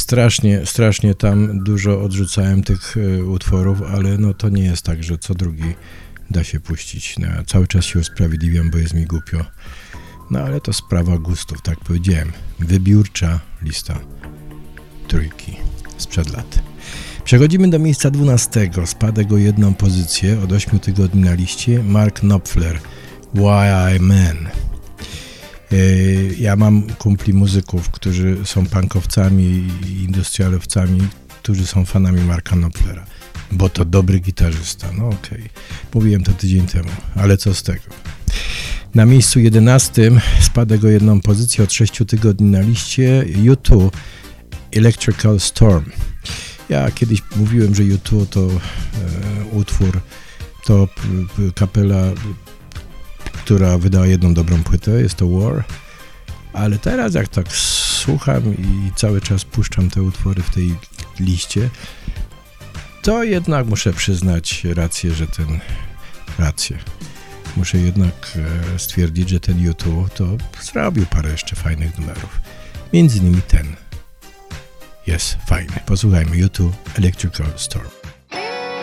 strasznie tam dużo odrzucałem tych utworów, ale no to nie jest tak, że co drugi da się puścić. No, cały czas się usprawiedliwiam, bo jest mi głupio. No ale to sprawa gustów, tak powiedziałem. Wybiórcza lista trójki sprzed lat. Przechodzimy do miejsca 12. Spadek o 1 pozycję od 8 tygodni na liście. Mark Knopfler, Why I Man. Ja mam kumpli muzyków, którzy są punkowcami i industrialowcami, którzy są fanami Marka Knopflera, bo to dobry gitarzysta. No okej. Mówiłem to tydzień temu, ale co z tego? Na miejscu 11 spadek o 1 pozycję od 6 tygodni na liście. U2 Electrical Storm. Ja kiedyś mówiłem, że U2 to utwór, to kapela, która wydała jedną dobrą płytę, jest to War, ale teraz jak tak słucham i cały czas puszczam te utwory w tej liście, to jednak muszę przyznać rację. Muszę jednak stwierdzić, że ten U2 to zrobił parę jeszcze fajnych numerów. Między innymi ten jest fajny. Posłuchajmy U2 Electrical Storm.